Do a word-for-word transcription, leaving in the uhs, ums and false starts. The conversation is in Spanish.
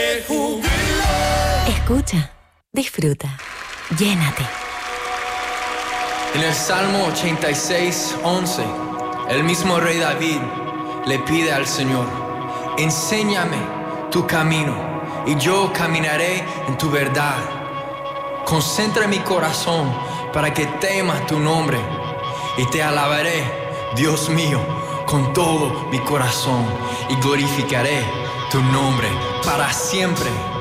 de júbilo. Escucha, disfruta, llénate. En el Salmo ochenta y seis, once, el mismo rey David le pide al Señor: enséñame tu camino y yo caminaré en tu verdad. Concentra mi corazón para que tema tu nombre y te alabaré, Dios mío, con todo mi corazón y glorificaré tu nombre para siempre.